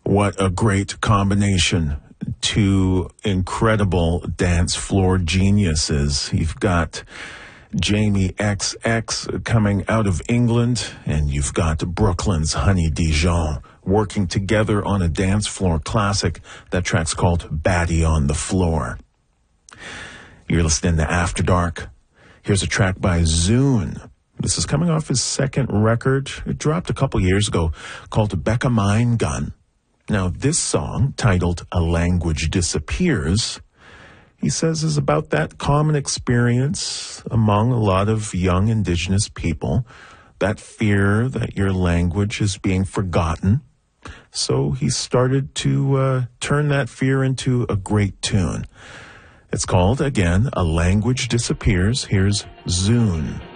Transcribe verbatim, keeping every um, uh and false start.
What a great combination. Two incredible dance floor geniuses. You've got Jamie X X coming out of England, and you've got Brooklyn's Honey Dijon working together on a dance floor classic. That track's called Batty on the Floor. You're listening to After Dark. Here's a track by Zune. This is coming off his second record. It dropped a couple years ago, called Becca Mine Gun. Now, this song, titled A Language Disappears, he says is about that common experience among a lot of young indigenous people, that fear that your language is being forgotten. So he started to uh, turn that fear into a great tune. It's called, again, A Language Disappears. Here's Zune.